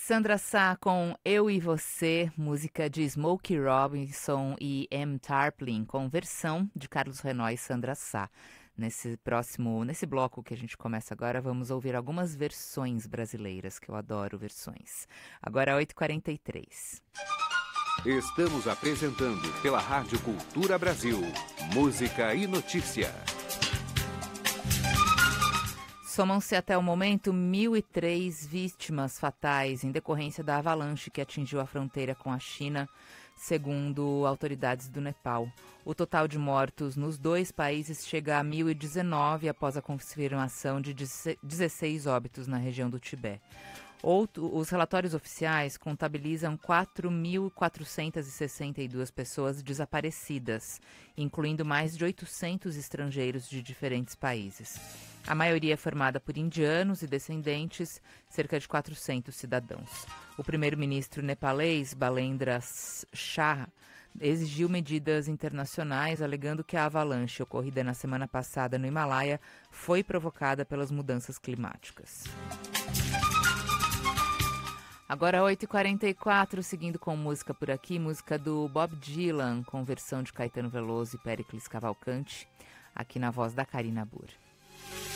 Sandra Sá com Eu e Você, música de Smokey Robinson e M. Tarplin, com versão de Carlos Renaud e Sandra Sá. Nesse bloco que a gente começa agora, vamos ouvir algumas versões brasileiras, que eu adoro versões. Agora 8h43. Estamos apresentando pela Rádio Cultura Brasil, música e notícia. Somam-se até o momento 1.003 vítimas fatais em decorrência da avalanche que atingiu a fronteira com a China, segundo autoridades do Nepal. O total de mortos nos dois países chega a 1.019 após a confirmação de 16 óbitos na região do Tibete. Os relatórios oficiais contabilizam 4.462 pessoas desaparecidas, incluindo mais de 800 estrangeiros de diferentes países. A maioria é formada por indianos e descendentes, cerca de 400 cidadãos. O primeiro-ministro nepalês, Balendra Shah, exigiu medidas internacionais, alegando que a avalanche ocorrida na semana passada no Himalaia foi provocada pelas mudanças climáticas. Agora 8h44, seguindo com música por aqui, música do Bob Dylan, com versão de Caetano Veloso e Péricles Cavalcante, aqui na voz da Karina Burr.